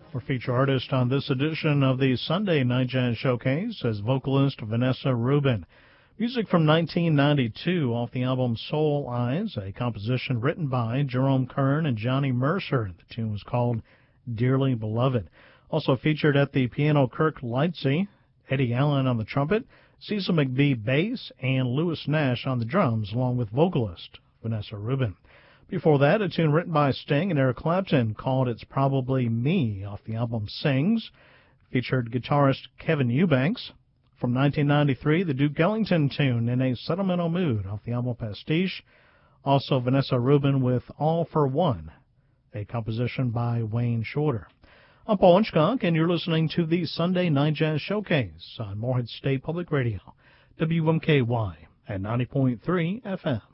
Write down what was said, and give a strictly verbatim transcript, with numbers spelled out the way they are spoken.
Our feature artist on this edition of the Sunday Night Jazz Showcase is vocalist Vanessa Rubin. Music from nineteen ninety-two off the album Soul Eyes, a composition written by Jerome Kern and Johnny Mercer. The tune was called Dearly Beloved. Also featured at the piano Kirk Lightsey, Eddie Allen on the trumpet, Cecil McBee bass, and Louis Nash on the drums, along with vocalist Vanessa Rubin. Before that, a tune written by Sting and Eric Clapton called It's Probably Me off the album Sings, featured guitarist Kevin Eubanks. From nineteen ninety-three, the Duke Ellington tune In a Sentimental Mood off the album Pastiche. Also Vanessa Rubin with All for One, a composition by Wayne Shorter. I'm Paul Inchcock, and you're listening to the Sunday Night Jazz Showcase on Morehead State Public Radio, W M K Y at ninety point three F M.